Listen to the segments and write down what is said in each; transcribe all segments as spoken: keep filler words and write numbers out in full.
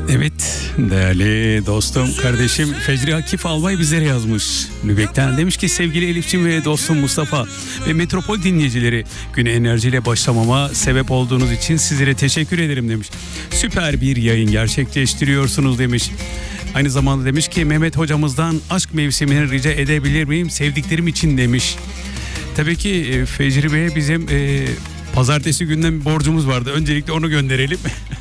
Evet değerli dostum, kardeşim Fecri Akif Albay bizlere yazmış. Lübeck'ten demiş ki sevgili Elifçim ve dostum Mustafa ve Metropol dinleyicileri, güne enerjiyle başlamama sebep olduğunuz için sizlere teşekkür ederim demiş. Süper bir yayın gerçekleştiriyorsunuz demiş. Aynı zamanda demiş ki Mehmet hocamızdan aşk mevsimini rica edebilir miyim sevdiklerim için demiş. Tabii ki Fecri Bey'e bizim e, pazartesi günden borcumuz vardı. Öncelikle onu gönderelim.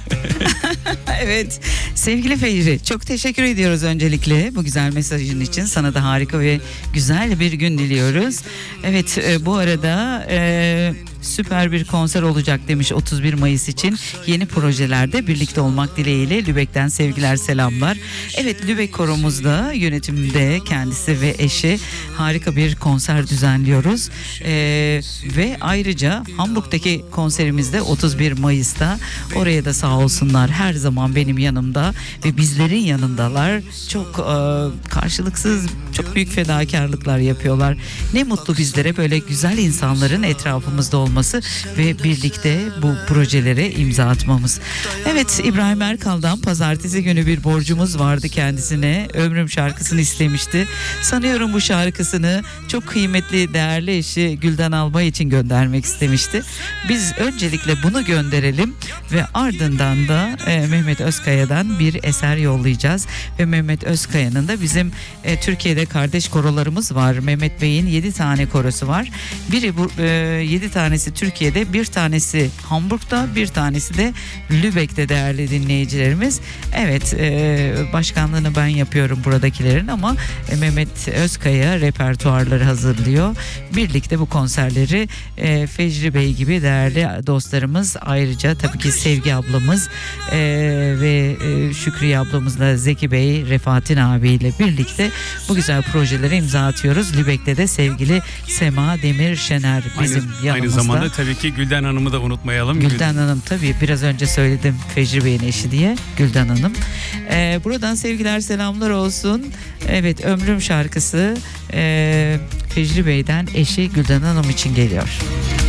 Evet sevgili Fecri, çok teşekkür ediyoruz öncelikle bu güzel mesajın için. Sana da harika ve güzel bir gün diliyoruz. Evet e, bu arada e, süper bir konser olacak demiş otuz bir Mayıs için. Yeni projelerde birlikte olmak dileğiyle Lübeck'ten sevgiler selamlar. Evet, Lübeck koromuzda yönetimde kendisi ve eşi harika bir konser düzenliyoruz. E, ve ayrıca Hamburg'daki konserimizde otuz bir Mayıs'ta, oraya da sağ olsunlar her zaman benim yanımda ve bizlerin yanındalar. Çok e, karşılıksız, çok büyük fedakarlıklar yapıyorlar. Ne mutlu bizlere böyle güzel insanların etrafımızda olması ve birlikte bu projelere imza atmamız. Evet, İbrahim Erkal'dan pazartesi günü bir borcumuz vardı kendisine. Ömrüm şarkısını istemişti. Sanıyorum bu şarkısını çok kıymetli, değerli eşi Gülden Albay için göndermek istemişti. Biz öncelikle bunu gönderelim ve ardından da e, Mehmet Özkaya'dan bir eser yollayacağız ve Mehmet Özkaya'nın da bizim e, Türkiye'de kardeş korolarımız var. Mehmet Bey'in yedi tane korosu var. Biri bu e, yedi tanesi Türkiye'de, bir tanesi Hamburg'da, bir tanesi de Lübeck'te değerli dinleyicilerimiz. Evet, e, başkanlığını ben yapıyorum buradakilerin ama e, Mehmet Özkaya repertuarları hazırlıyor. Birlikte bu konserleri e, Fecri Bey gibi değerli dostlarımız, ayrıca tabii ki Sevgi ablamız e, ve e, Şükriye ablamızla Zeki Bey, Refatin abiyle birlikte bu güzel projelere imza atıyoruz. Lübeck'te de sevgili Sema Demir Şener bizim aynı, yanımızda. Aynı zamanda tabii ki Gülden Hanım'ı da unutmayalım. Gülden Hanım, tabii biraz önce söyledim Fecri Bey'in eşi diye, Gülden Hanım. Ee, buradan sevgiler selamlar olsun. Evet, Ömrüm şarkısı e, Fecri Bey'den eşi Gülden Hanım için geliyor.